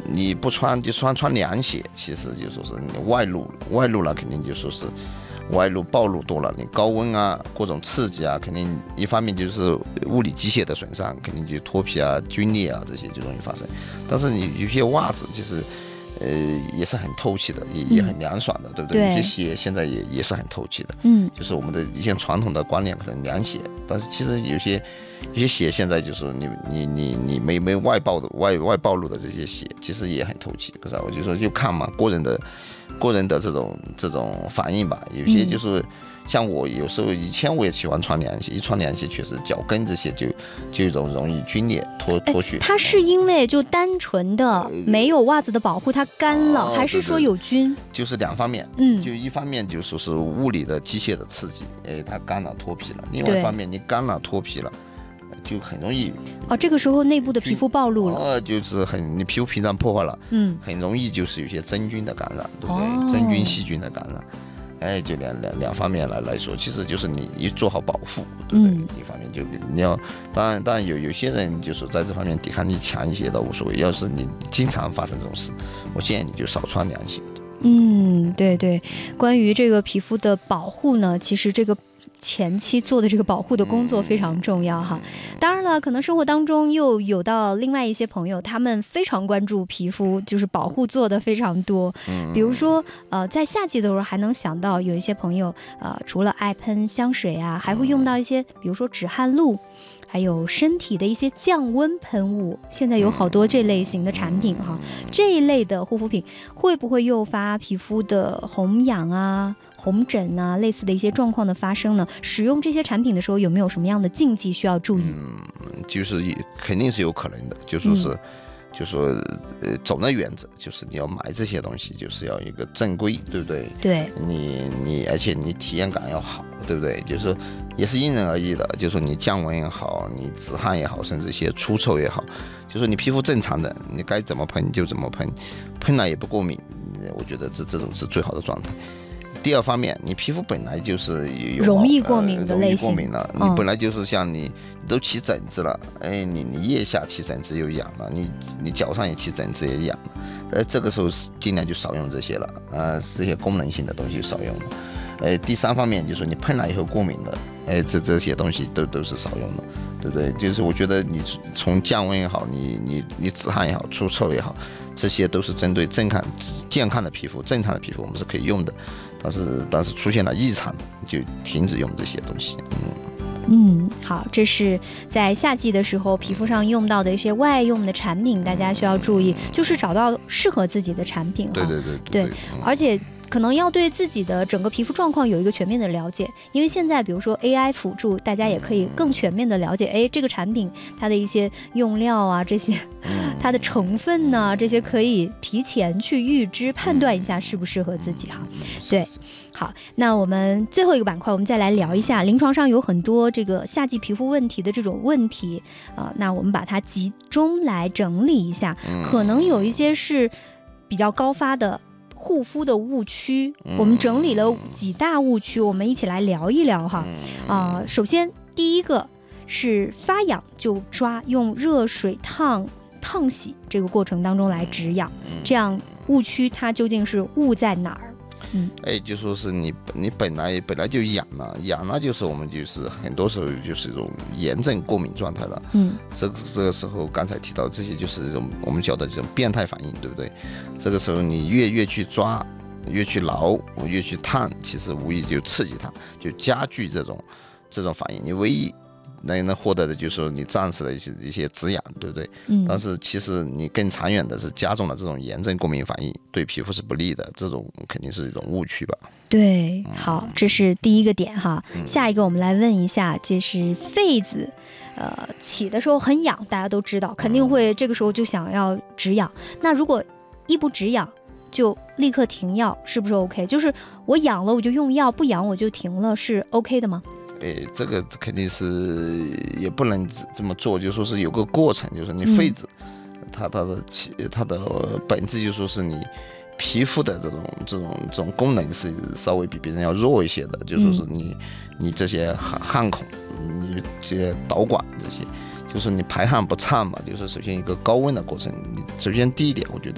你不穿就穿凉鞋，其实就说是你外露了，肯定就说是外露暴露多了，你高温啊各种刺激啊，肯定一方面就是物理机械的损伤，肯定就脱皮啊、皲裂啊这些就容易发生。但是你有些袜子就是也是很透气的，也很凉爽的，对不对？有些鞋现在也是很透气的，就是我们的一些传统的观念可能凉鞋，但是其实有些鞋现在就是你没外暴露的这些鞋，其实也很透气。可是我就说就看嘛，个人的这种反应吧。有些就是像我有时候以前我也喜欢穿凉鞋，一穿凉鞋确实脚跟这些就容易皲裂脱血。 它是因为就单纯的没有袜子的保护它干了，还是说有菌？ 就是两方面，就一方面就说是物理的机械的刺激，它干了脱皮了；另外一方面你干了脱皮了。就很容易这个时候内部的皮肤暴露了， 就是你皮肤屏障破坏了，很容易就是有些真菌的感染，对不对？真菌细菌的感染，就两方面来说，其实就是你做好保护，对不对？一方面就你要，当然有些人就是在这方面抵抗力强一些倒无所谓，要是你经常发生这种事，我建议你就少穿凉鞋。 对，关于这个皮肤的保护呢，其实这个前期做的这个保护的工作非常重要哈。当然了，可能生活当中又有到另外一些朋友，他们非常关注皮肤，就是保护做的非常多。比如说在夏季的时候还能想到有一些朋友除了爱喷香水啊，还会用到一些比如说止汗露，还有身体的一些降温喷雾，现在有好多这类型的产品哈。这一类的护肤品会不会诱发皮肤的红痒啊、红疹啊类似的一些状况的发生呢？使用这些产品的时候有没有什么样的禁忌需要注意？ 就是肯定是有可能的，就说总的原则就是你要买这些东西就是要一个正规，对不对？ 对， 而且你体验感要好，对不对？就是也是因人而异的，就是说你降温也好，你止汗也好，甚至一些除臭也好，就是你皮肤正常的，你该怎么喷就怎么喷，喷了也不过敏，我觉得这种是最好的状态。第二方面，你皮肤本来就是有容易过敏的类型， 容易过敏了，你本来就是像你都起疹子了，你腋下起疹子又痒了，你脚上也起疹子也痒了，这个时候尽量就少用这些了，这些功能性的东西少用了。第三方面就是你喷了以后过敏的，这些东西都是少用的，对不对？就是我觉得你从降温也好，你止汗也好，除臭也好，这些都是针对健康的皮肤、正常的皮肤，我们是可以用的。但是出现了异常，就停止用这些东西。 好，这是在夏季的时候皮肤上用到的一些外用的产品，大家需要注意，就是找到适合自己的产品。对，而且可能要对自己的整个皮肤状况有一个全面的了解，因为现在比如说 AI 辅助，大家也可以更全面的了解，这个产品它的一些用料啊，这些它的成分呢，这些可以提前去预知判断一下适不适合自己哈。对，好，那我们最后一个板块，我们再来聊一下临床上有很多这个夏季皮肤问题的这种问题那我们把它集中来整理一下，可能有一些是比较高发的护肤的误区，我们整理了几大误区，我们一起来聊一聊哈。首先第一个是发痒就抓，用热水烫洗这个过程当中来止痒，这样误区它究竟是误在哪儿？ 就说是你本来就痒了，就是我们就是很多时候就是一种炎症过敏状态了。这个时候刚才提到这些就是这种我们叫的这种变态反应，对不对？这个时候你越去抓，越去挠，越去烫，其实无疑就刺激它，就加剧这种反应。你唯一能获得的就是说你暂时的一些止痒，对不对？但是其实你更长远的是加重了这种炎症过敏反应，对皮肤是不利的，这种肯定是一种误区吧。 对，好，这是第一个点哈。下一个我们来问一下，这是痱子起的时候很痒，大家都知道，肯定会这个时候就想要止痒。那如果一不止痒就立刻停药，是不是 OK？ 就是我痒了我就用药，不痒我就停了，是 OK 的吗？ 这个肯定是也不能这么做，就说是有个过程，就是你痱子，它的本质就说是你皮肤的这种功能是稍微比别人要弱一些的，就说是你这些汗孔，你这些导管这些，就是你排汗不畅嘛，就是首先一个高温的过程。首先第一点，我觉得